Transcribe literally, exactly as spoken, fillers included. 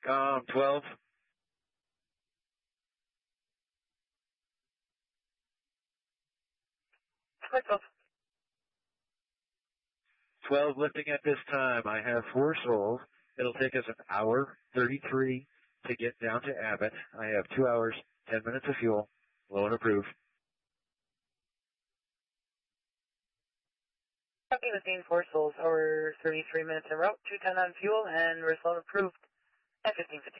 Um, twelve. twelve. twelve lifting at this time. I have four souls. It'll take us an hour, thirty-three to get down to Abbott. I have two hours, ten minutes of fuel. Loan approved. Copy, lifting four souls over thirty-three minutes en route, two ten on fuel, and result approved at fifteen fifty.